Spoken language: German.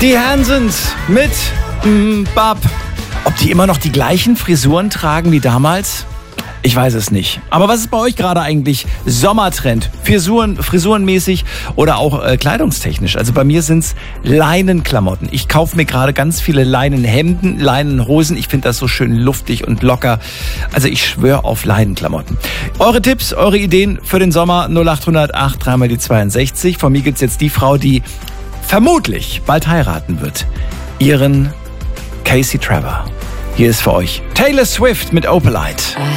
Die Hansons mit Bab. Ob die immer noch die gleichen Frisuren tragen wie damals? Ich weiß es nicht. Aber was ist bei euch gerade eigentlich Sommertrend? Frisurenmäßig oder auch kleidungstechnisch? Also bei mir sind's Leinenklamotten. Ich kaufe mir gerade ganz viele Leinenhemden, Leinenhosen. Ich finde das so schön luftig und locker. Also ich schwöre auf Leinenklamotten. Eure Tipps, eure Ideen für den Sommer 0800 8 3 mal die 62. Von mir gibt's jetzt die Frau, die vermutlich bald heiraten wird. Ihren Casey Trevor. Hier ist für euch Taylor Swift mit Opalite.